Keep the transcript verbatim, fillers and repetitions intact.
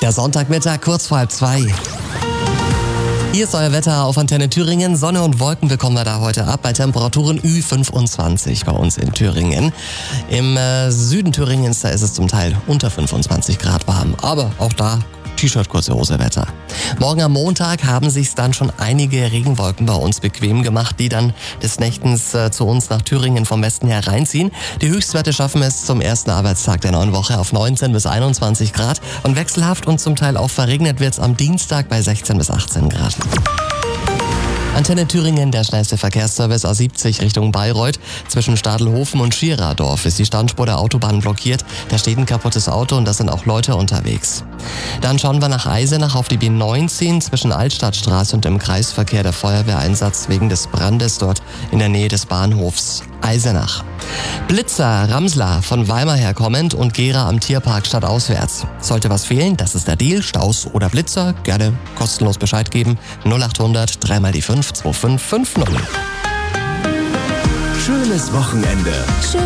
Der Sonntagmittag kurz vor halb zwei. Hier ist euer Wetter auf Antenne Thüringen. Sonne und Wolken bekommen wir da heute ab bei Temperaturen Ü fünfundzwanzig bei uns in Thüringen. Im äh, Süden Thüringens, da ist es zum Teil unter fünfundzwanzig Grad warm. Aber auch da T-Shirt, kurze Hose Wetter. Morgen am Montag haben sich dann schon einige Regenwolken bei uns bequem gemacht, die dann des Nächtens äh, zu uns nach Thüringen vom Westen her reinziehen. Die Höchstwerte schaffen es zum ersten Arbeitstag der neuen Woche auf neunzehn bis einundzwanzig Grad und wechselhaft und zum Teil auch verregnet wird es am Dienstag bei sechzehn bis achtzehn Grad. Antenne Thüringen, der schnellste Verkehrsservice A siebzig Richtung Bayreuth. Zwischen Stadelhofen und Schieradorf ist die Standspur der Autobahn blockiert. Da steht ein kaputtes Auto und da sind auch Leute unterwegs. Dann schauen wir nach Eisenach auf die B neunzehn zwischen Altstadtstraße und dem Kreisverkehr der Feuerwehreinsatz wegen des Brandes dort in der Nähe des Bahnhofs Eisenach. Blitzer, Ramsler von Weimar her kommend und Gera am Tierpark stadtauswärts. Sollte was fehlen, das ist der Deal. Staus oder Blitzer, gerne kostenlos Bescheid geben. null achthundert drei mal die fünf zwei fünf fünf null. Schönes Wochenende. Schön.